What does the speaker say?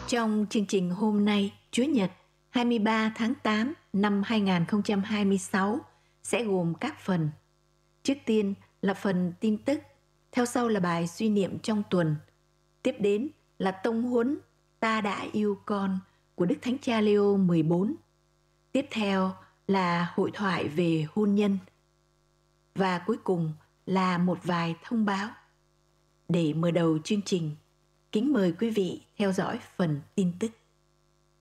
Trong chương trình hôm nay, Chúa Nhật 23 tháng 8 năm 2026 sẽ gồm các phần. Trước tiên là phần tin tức, theo sau là bài suy niệm trong tuần. Tiếp đến là tông huấn Ta đã yêu con của Đức Thánh Cha Leo 14. Tiếp theo là hội thoại về hôn nhân. Và cuối cùng là một vài thông báo. Để mở đầu chương trình, kính mời quý vị theo dõi phần tin tức.